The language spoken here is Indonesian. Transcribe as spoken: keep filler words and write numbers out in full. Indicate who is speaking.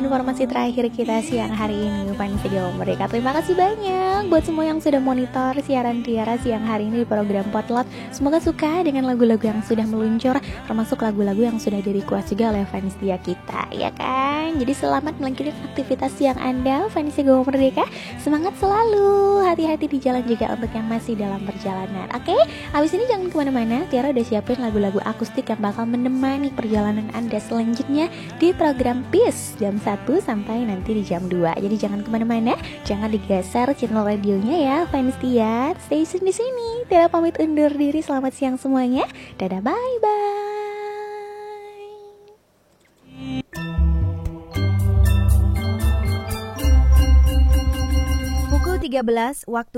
Speaker 1: informasi terakhir kita siang hari ini Fans Gamer Merdeka. Terima kasih banyak buat semua yang sudah monitor siaran Tiara siang hari ini di program Potlot. Semoga suka dengan lagu-lagu yang sudah meluncur, termasuk lagu-lagu yang sudah di-request juga oleh fans dia kita, ya kan? Jadi selamat melanjutkan aktivitas siang Anda Fans Gamer Merdeka. Semangat selalu, hati-hati di jalan juga untuk yang masih dalam perjalanan. Oke, habis ini jangan kemana-mana. Tiara udah siapin lagu-lagu akustik yang bakal menemani perjalanan Anda selanjutnya di program Peace jam satu sampai nanti di jam dua. Jadi jangan kemana-mana, jangan digeser channel radionya ya fans Tia. Stay tune di sini. Tiara pamit undur diri. Selamat siang semuanya. Dadah, bye bye.
Speaker 2: Pukul tiga belas waktu